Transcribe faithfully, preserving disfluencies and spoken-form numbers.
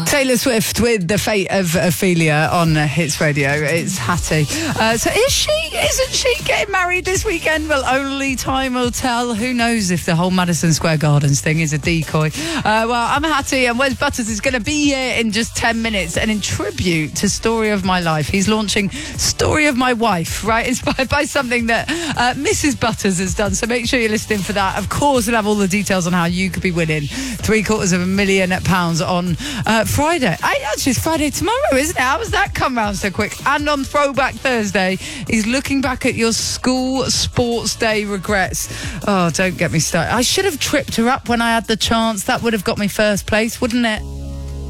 Taylor Swift with The Fate of Ophelia on uh, Hits Radio. It's Hattie. Uh, so is she, isn't she getting married this weekend? Well, only time will tell. Who knows if the whole Madison Square Gardens thing is a decoy. Uh, well, I'm Hattie and Wes Butters is going to be here in just ten minutes. And in tribute to Story of My Life, he's launching Story of My Wife, right? Inspired by something that uh, Missus Butters has done. So make sure you're listening for that. Of course, we'll have all the details on how you could be winning three quarters of a million pounds on uh, Friday. I, actually, it's Friday tomorrow, isn't it? How has that come round so quick? And on Throwback Thursday, he's looking back at your school sports day regrets. Oh, don't get me started. I should have tripped her up when I had the chance. That would have got me first place, wouldn't it?